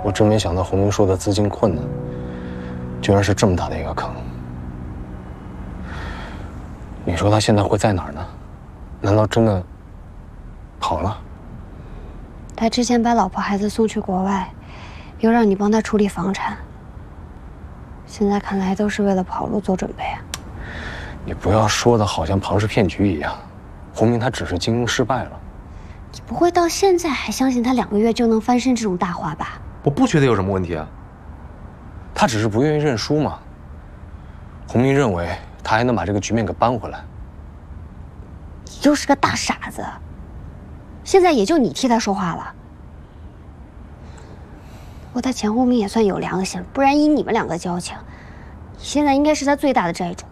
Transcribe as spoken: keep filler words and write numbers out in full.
我真没想到洪明说的资金困难，居然是这么大的一个坑。你说他现在会在哪儿呢？难道真的跑了？ 他之前把老婆孩子送去国外，又让你帮他处理房产，现在看来都是为了跑路做准备啊。 你不要说的好像庞氏骗局一样，洪明他只是金融失败了。 你不会到现在还相信他两个月就能翻身这种大话吧？ 我不觉得有什么问题啊。 他只是不愿意认输嘛。洪明认为他还能把这个局面给扳回来。 你就是个大傻子，现在也就你替他说话了。不过他钱洪明也算有良心，不然以你们两个交情，你现在应该是他最大的债主。